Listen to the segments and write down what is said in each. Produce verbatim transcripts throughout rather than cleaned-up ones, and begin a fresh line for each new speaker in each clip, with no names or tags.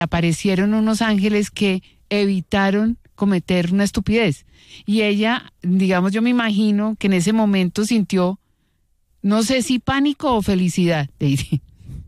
aparecieron unos ángeles que evitaron cometer una estupidez. Y ella, digamos, yo me imagino que en ese momento sintió, no sé si pánico o felicidad, Lady.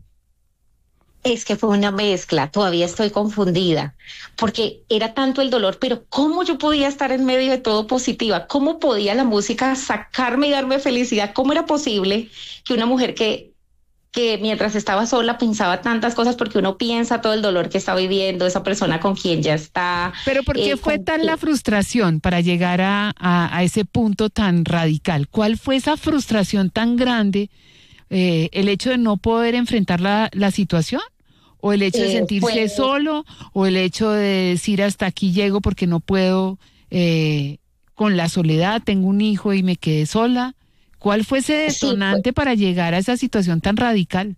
Es que fue una mezcla, todavía estoy confundida, porque era tanto el dolor, pero ¿cómo yo podía estar en medio de todo positiva? ¿Cómo podía la música sacarme y darme felicidad? ¿Cómo era posible que una mujer que, que mientras estaba sola pensaba tantas cosas, porque uno piensa todo el dolor que está viviendo, esa persona con quien ya está?
Pero ¿por qué
eh,
fue
con-
tan la frustración para llegar a, a, a ese punto tan radical? ¿Cuál fue esa frustración tan grande? Eh, ¿el hecho de no poder enfrentar la, la situación? ¿O el hecho de
eh,
sentirse
fue
solo? ¿O el hecho de decir hasta aquí llego porque no puedo eh, con la soledad, tengo un hijo y me quedé sola? ¿Cuál fue ese
Sí, fue,
detonante para llegar a esa situación tan radical?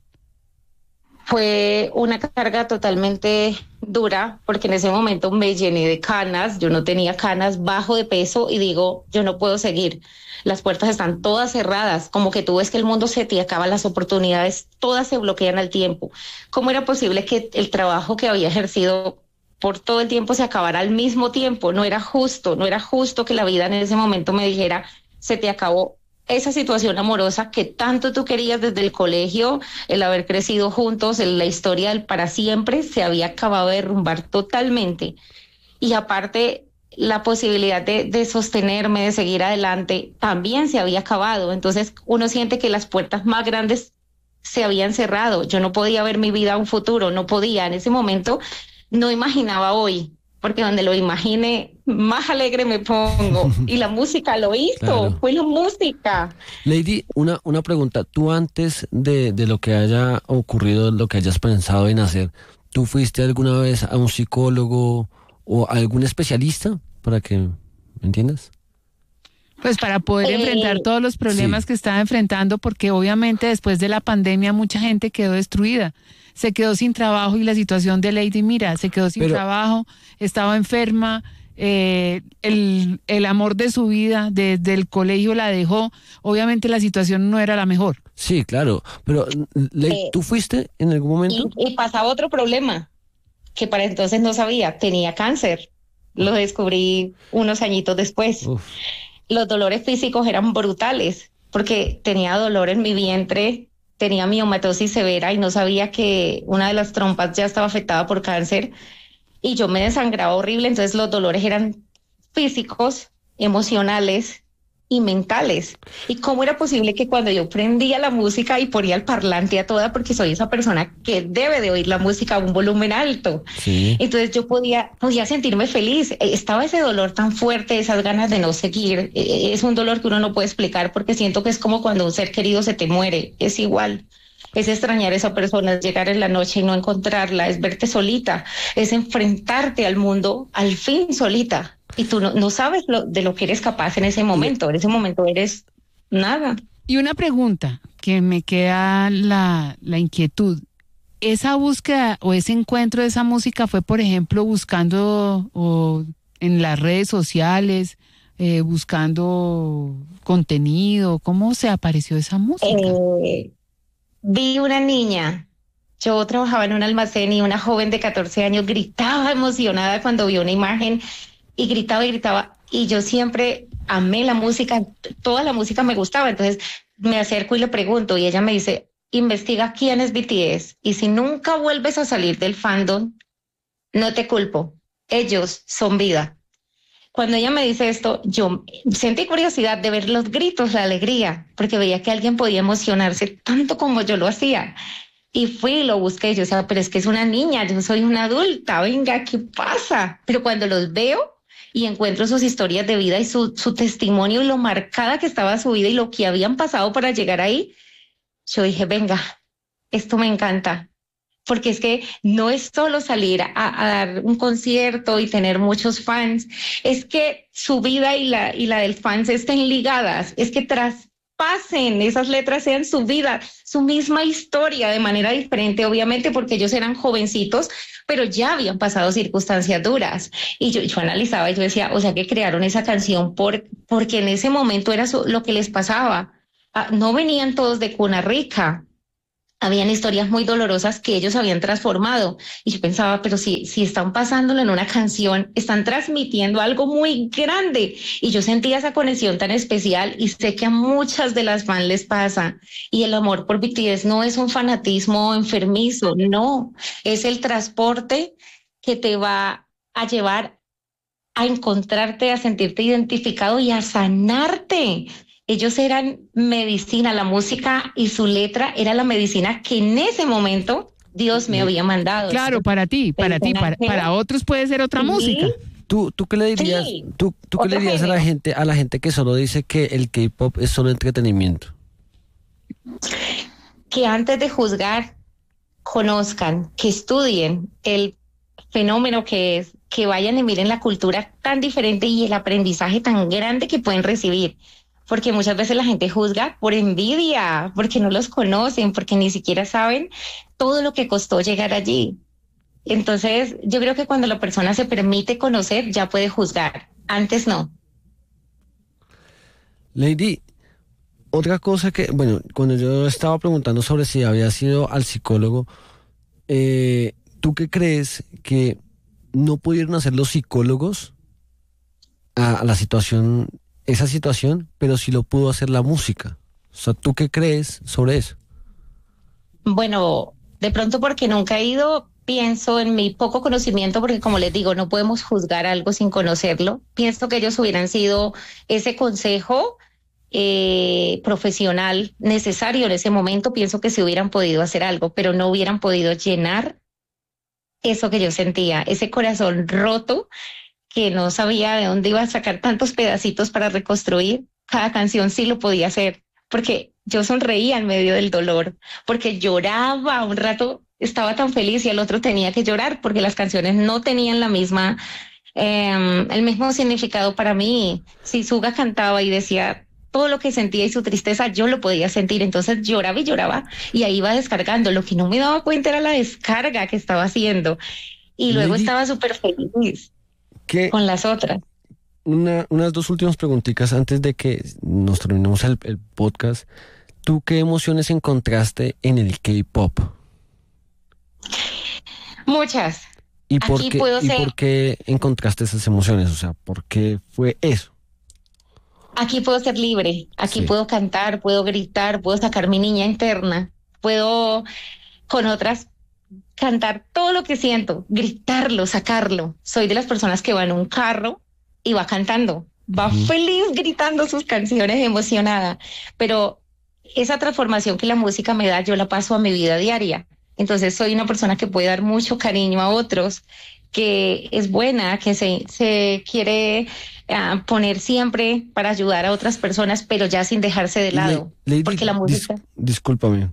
fue una carga totalmente dura, porque en ese momento me llené de canas, yo no tenía canas, bajo de peso y digo, yo no puedo seguir. Las puertas están todas cerradas, como que tú ves que el mundo se te acaba, las oportunidades todas se bloquean al tiempo. ¿Cómo era posible que el trabajo que había ejercido por todo el tiempo se acabara al mismo tiempo? No era justo, no era justo que la vida en ese momento me dijera, se te acabó esa situación amorosa que tanto tú querías desde el colegio, el haber crecido juntos, el- la historia del para siempre, se había acabado de derrumbar totalmente. Y aparte, la posibilidad de, de sostenerme, de seguir adelante, también se había acabado. Entonces uno siente que las puertas más grandes se habían cerrado. Yo no podía ver mi vida a un futuro, no podía. En ese momento no imaginaba hoy, porque donde lo imagine, más alegre me pongo. Y la música lo hizo,
Claro.
fue la música.
Lady, una, una pregunta. Tú antes de, de lo que haya ocurrido, lo que hayas pensado en hacer, ¿tú fuiste alguna vez a un psicólogo o a algún especialista para que me entiendas?
Pues para poder enfrentar
Eh,
todos los problemas
Sí.
que estaba enfrentando, porque obviamente después de la pandemia mucha gente quedó destruida, se quedó sin trabajo y la situación de Lady, mira, se quedó sin
Pero-
trabajo, estaba enferma, eh, el, el amor de su vida desde el colegio la dejó, obviamente la situación no era la mejor.
Sí, claro. Pero, Lady,
eh,
¿tú fuiste en algún
y,
momento?
y pasaba otro problema, que para entonces no sabía, tenía cáncer. Lo descubrí unos añitos después.
Uf.
Los dolores físicos eran brutales, porque tenía dolor en mi vientre, tenía miomatosis severa y no sabía que una de las trompas ya estaba afectada por cáncer y yo me desangraba horrible, entonces los dolores eran físicos, emocionales y mentales. ¿Y cómo era posible que cuando yo prendía la música y ponía el parlante a toda, porque soy esa persona que debe de oír la música a un volumen alto,
Sí.
entonces yo podía, podía sentirme feliz? Eh, Estaba ese dolor tan fuerte, esas ganas de no seguir. Eh, Es un dolor que uno no puede explicar, porque siento que es como cuando un ser querido se te muere. Es igual. Es extrañar a esa persona, es llegar en la noche y no encontrarla, es verte solita, es enfrentarte al mundo al fin solita. Y tú no, no sabes lo, de lo que eres capaz en ese momento. En ese momento eres nada.
Y una pregunta que me queda la, la inquietud. ¿Esa búsqueda o ese encuentro de esa música fue, por ejemplo, buscando o en las redes sociales, eh, buscando contenido? ¿Cómo se apareció esa música?
Eh, Vi una niña. Yo trabajaba en un almacén y una joven de catorce años gritaba emocionada cuando vio una imagen y gritaba y gritaba. Y yo siempre amé la música, toda la música me gustaba. Entonces me acerco y le pregunto y ella me dice, investiga quién es B T S y si nunca vuelves a salir del fandom, no te culpo. Ellos son vida. Cuando ella me dice esto, yo sentí curiosidad de ver los gritos, la alegría, porque veía que alguien podía emocionarse tanto como yo lo hacía. Y fui y lo busqué. Yo decía, pero es que es una niña, yo soy una adulta, venga, ¿qué pasa? Pero cuando los veo y encuentro sus historias de vida y su, su testimonio y lo marcada que estaba su vida y lo que habían pasado para llegar ahí, yo dije, venga, esto me encanta. Porque es que no es solo salir a, a dar un concierto y tener muchos fans, es que su vida y la, y la del fans estén ligadas, es que traspasen, esas letras sean su vida, su misma historia de manera diferente, obviamente, porque ellos eran jovencitos, pero ya habían pasado circunstancias duras. Y yo, yo analizaba y yo decía, o sea que crearon esa canción por, porque en ese momento era su, lo que les pasaba. Ah, no venían todos de cuna rica. habían historias muy dolorosas que ellos habían transformado. Y yo pensaba, pero si, si están pasándolo en una canción, están transmitiendo algo muy grande. Y yo sentía esa conexión tan especial y sé que a muchas de las fans les pasa. Y el amor por B T S no es un fanatismo enfermizo, no, es el transporte que te va a llevar a encontrarte, a sentirte identificado y a sanarte. Ellos eran medicina, la música y su letra era la medicina que en ese momento Dios me había mandado.
Claro, para ti, para ti, para, para otros puede ser otra
Sí.
música.
¿Tú, tú qué le dirías,
Sí,
tú, tú qué le
otro
dirías a la
género.
gente, a la gente que solo dice que el K-pop es solo entretenimiento?
Que antes de juzgar, conozcan, que estudien el fenómeno que es, que vayan y miren la cultura tan diferente y el aprendizaje tan grande que pueden recibir. Porque muchas veces la gente juzga por envidia, porque no los conocen, porque ni siquiera saben todo lo que costó llegar allí. Entonces, yo creo que cuando la persona se permite conocer, ya puede juzgar. Antes no.
Lady, otra cosa que, bueno, cuando yo estaba preguntando sobre si había sido al psicólogo, eh, ¿tú qué crees que no pudieron hacer los psicólogos a, a la situación, esa situación, pero sí lo pudo hacer la música? O sea, ¿tú qué crees sobre eso?
Bueno, de pronto porque nunca he ido, pienso en mi poco conocimiento, porque como les digo, no podemos juzgar algo sin conocerlo. Pienso que ellos hubieran sido ese consejo eh, profesional necesario en ese momento. Pienso que si hubieran podido hacer algo, pero no hubieran podido llenar eso que yo sentía, ese corazón roto que no sabía de dónde iba a sacar tantos pedacitos para reconstruir. Cada canción sí lo podía hacer, porque yo sonreía en medio del dolor, porque lloraba un rato, estaba tan feliz y al otro tenía que llorar, porque las canciones no tenían la misma, eh, el mismo significado para mí. Si Suga cantaba y decía todo lo que sentía y su tristeza, yo lo podía sentir, entonces lloraba y lloraba y ahí iba descargando. Lo que no me daba cuenta era la descarga que estaba haciendo y luego
Lady,
estaba súper feliz
¿qué,
con las otras.
una, unas dos últimas preguntitas antes de que nos terminemos el, el podcast. ¿Tú qué emociones encontraste en el K-pop?
Muchas.
¿Y por
Aquí
qué,
puedo
y
ser,
por qué encontraste esas emociones? O sea, ¿por qué fue eso?
aquí puedo ser libre, aquí
Sí.
puedo cantar, puedo gritar, puedo sacar mi niña interna, puedo con otras cantar todo lo que siento, gritarlo, sacarlo. Soy de las personas que va en un carro y va cantando, va
Ujú.
feliz gritando sus canciones emocionada, pero esa transformación que la música me da, yo la paso a mi vida diaria. Entonces soy una persona que puede dar mucho cariño a otros, que es buena, que se, se quiere uh, poner siempre para ayudar a otras personas, pero ya sin dejarse de
Le-
lado,
Lady,
porque la
dis-
música...
discúlpame.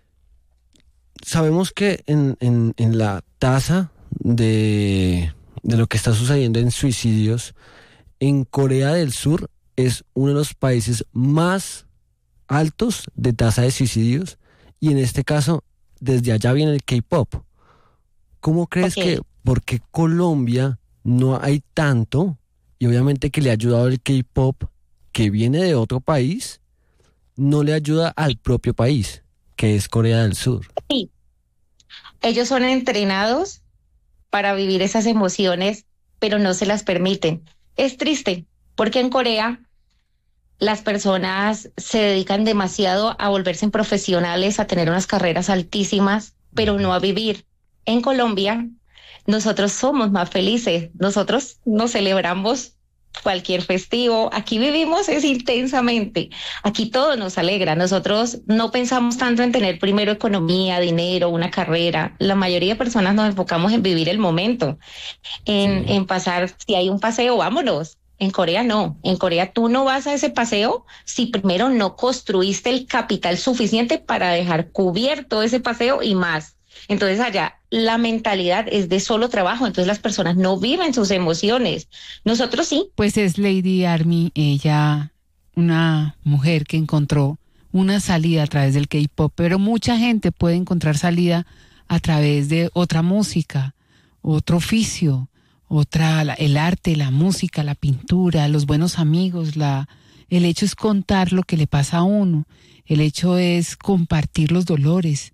Sabemos que en, en, en la tasa de, de lo que está sucediendo en suicidios, en Corea del Sur es uno de los países más altos de tasa de suicidios y en este caso desde allá viene el K-pop. ¿Cómo crees
Ok.
que, por qué Colombia no hay tanto y obviamente que le ha ayudado el K-pop que viene de otro país, no le ayuda al propio país, que es Corea del Sur?
Sí, ellos son entrenados para vivir esas emociones, pero no se las permiten. Es triste, porque en Corea las personas se dedican demasiado a volverse profesionales, a tener unas carreras altísimas, pero no a vivir. En Colombia, nosotros somos más felices, nosotros nos celebramos cualquier festivo, aquí vivimos es intensamente, aquí todo nos alegra, nosotros no pensamos tanto en tener primero economía, dinero, una carrera, la mayoría de personas nos enfocamos en vivir el momento, en,
Sí.
en pasar, si hay un paseo, vámonos. En Corea no, en Corea tú no vas a ese paseo si primero no construiste el capital suficiente para dejar cubierto ese paseo y más. Entonces allá la mentalidad es de solo trabajo, entonces las personas no viven sus emociones. Nosotros sí.
Pues es Lady Army, ella, una mujer que encontró una salida a través del K-pop, pero mucha gente puede encontrar salida a través de otra música, otro oficio, otra, la- el arte, la música, la pintura, los buenos amigos, la, el hecho es contar lo que le pasa a uno, el hecho es compartir los dolores,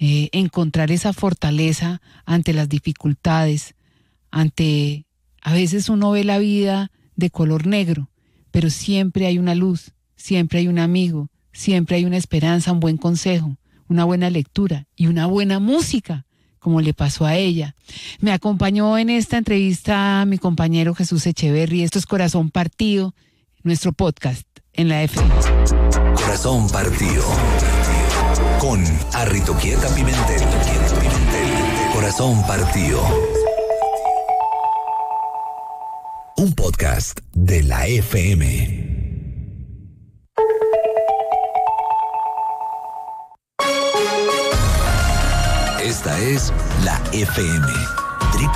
eh, encontrar esa fortaleza ante las dificultades, ante, a veces uno ve la vida de color negro, pero siempre hay una luz, siempre hay un amigo, siempre hay una esperanza, un buen consejo, una buena lectura y una buena música, como le pasó a ella. Me acompañó en esta entrevista mi compañero Jesús Echeverry. Esto es Corazón Partido, nuestro podcast en la F M.
Corazón Partido con Arritoquieta Pimentel. Corazón Partido. Un podcast de la F M. Esta es la F M.